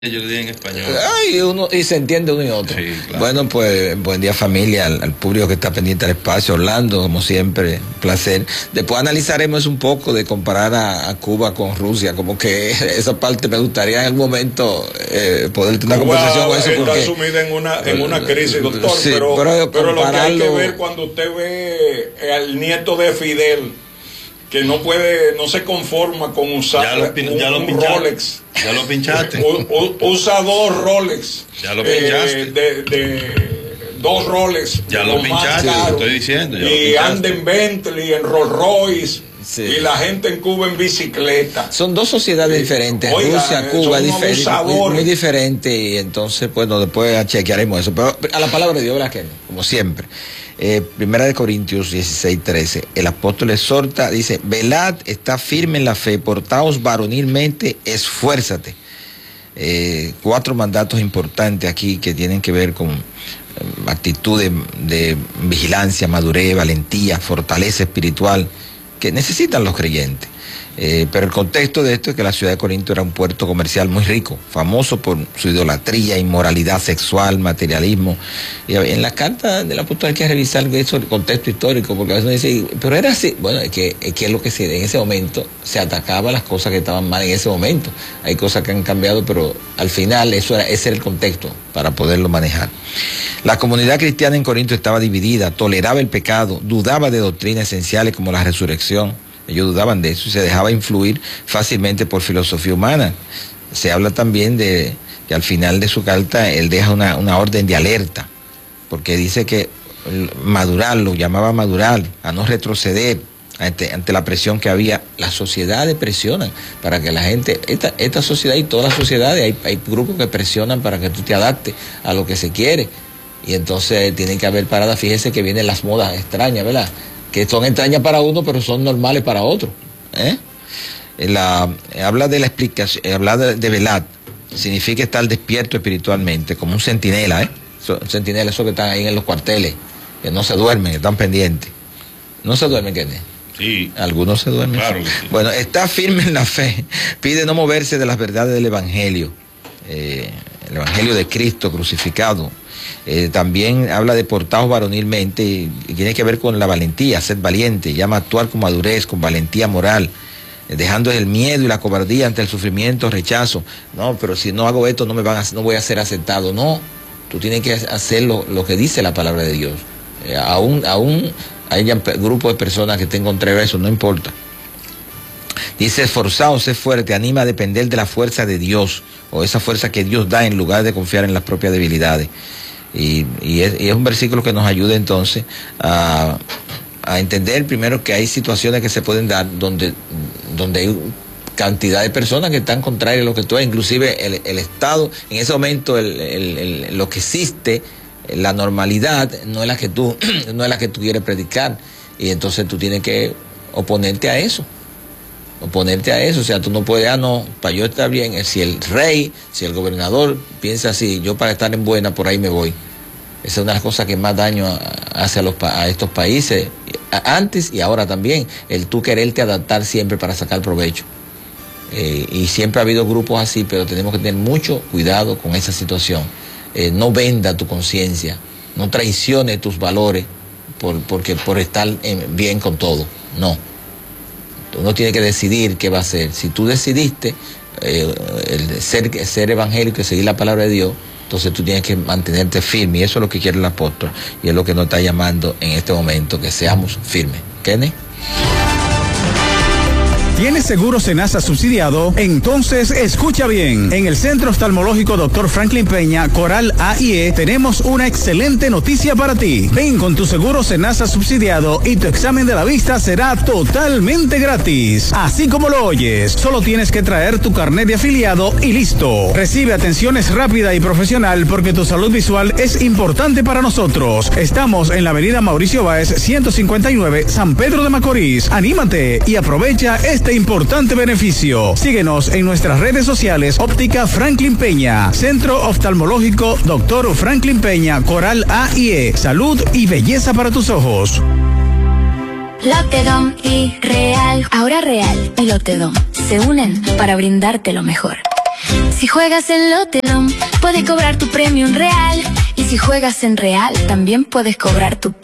Yo diría en español. Y se entiende uno y otro. Sí, claro. Bueno, pues buen día familia, al público que está pendiente del espacio, Orlando, como siempre, placer. Después analizaremos un poco de comparar a Cuba con Rusia, como que esa parte me gustaría en algún momento poder tener una conversación con eso. Está sumida en una crisis, doctor, sí, pero lo que hay que ver cuando usted ve al nieto de Fidel, que no se conforma con usar un Rolex. Ya lo pinchaste. Usa dos Rolex. Ya lo pinchaste. Dos Rolex. Ya lo pinchaste, te estoy diciendo. Y anda en Bentley, en Rolls Royce. Sí. Y la gente en Cuba en bicicleta. Son dos sociedades diferentes. Oiga, Rusia, Cuba, muy diferente. Y entonces, bueno, después chequearemos eso. Pero a la palabra de Dios, ¿verdad que no? Como siempre. Primera de Corintios 16:13. El apóstol exhorta, dice: velad, está firme en la fe, portaos varonilmente, esfuérzate. 4 mandatos importantes aquí que tienen que ver con actitud de vigilancia, madurez, valentía, fortaleza espiritual que necesitan los creyentes. Pero el contexto de esto es que la ciudad de Corinto era un puerto comercial muy rico, famoso por su idolatría, inmoralidad sexual, materialismo. Y en la carta del apóstol hay que revisar eso, el contexto histórico, porque a veces uno dice, pero era así. Bueno, es que es lo que en ese momento se atacaba las cosas que estaban mal en ese momento. Hay cosas que han cambiado, pero al final ese era el contexto para poderlo manejar. La comunidad cristiana en Corinto estaba dividida, toleraba el pecado, dudaba de doctrinas esenciales como la resurrección. Ellos dudaban de eso y se dejaba influir fácilmente por filosofía humana. Se habla también de que al final de su carta él deja una orden de alerta, porque dice que madurar, lo llamaba a madurar, a no retroceder ante la presión que había. Las sociedades presionan para que la gente, esta sociedad y todas las sociedades, hay grupos que presionan para que tú te adaptes a lo que se quiere. Y entonces tienen que haber paradas. Fíjese que vienen las modas extrañas, ¿verdad? Que son extrañas para uno, pero son normales para otro. Habla de la explicación, habla de velar, significa estar despierto espiritualmente, como un centinela, centinela, esos que están ahí en los cuarteles, que no se duermen, que están pendientes. ¿No se duermen, Kenneth? Sí. Algunos se duermen. Claro que sí. Bueno, está firme en la fe, pide no moverse de las verdades del Evangelio, el Evangelio de Cristo crucificado. También habla de portaos varonilmente y tiene que ver con la valentía, ser valiente, llama a actuar con madurez, con valentía moral, dejando el miedo y la cobardía ante el sufrimiento, rechazo. No, pero si no hago esto no voy a ser aceptado. No, tú tienes que hacer lo que dice la palabra de Dios. Aún hay grupos de personas que estén contra eso, no importa. Dice: esforzaos, sé fuerte, anima a depender de la fuerza de Dios, o esa fuerza que Dios da en lugar de confiar en las propias debilidades. Y es un versículo que nos ayuda entonces a entender primero que hay situaciones que se pueden dar donde hay cantidad de personas que están contrarias a lo que tú eres, inclusive el Estado, en ese momento lo que existe, la normalidad no es la que tú quieres predicar, y entonces tú tienes que oponerte a eso. O sea, tú no puedes, no, para yo estar bien, si el rey, si el gobernador piensa así, yo para estar en buena, por ahí me voy. Esa es una de las cosas que más daño hace a estos países, antes y ahora también, el tú quererte adaptar siempre para sacar provecho. Y siempre ha habido grupos así, pero tenemos que tener mucho cuidado con esa situación. No venda tu conciencia, no traicione tus valores por estar bien con todo, no. Uno tiene que decidir qué va a hacer. Si tú decidiste ser evangélico y seguir la palabra de Dios, entonces tú tienes que mantenerte firme, y eso es lo que quiere el apóstol, y es lo que nos está llamando en este momento, que seamos firmes. ¿Kenneth? ¿Tienes seguro Senasa subsidiado? Entonces escucha bien. En el Centro Oftalmológico Dr. Franklin Peña, Coral AIE, tenemos una excelente noticia para ti. Ven con tu seguro Senasa subsidiado y tu examen de la vista será totalmente gratis. Así como lo oyes, solo tienes que traer tu carnet de afiliado y listo. Recibe atenciones rápida y profesional porque tu salud visual es importante para nosotros. Estamos en la avenida Mauricio Báez, 159, San Pedro de Macorís. Anímate y aprovecha este importante beneficio. Síguenos en nuestras redes sociales. Óptica Franklin Peña, Centro Oftalmológico Dr. Franklin Peña, Coral AIE, salud y belleza para tus ojos. Lotedom y Real. Ahora Real y Lotedom se unen para brindarte lo mejor. Si juegas en Lotelón, puedes cobrar tu premio en real. Y si juegas en real, también puedes cobrar tu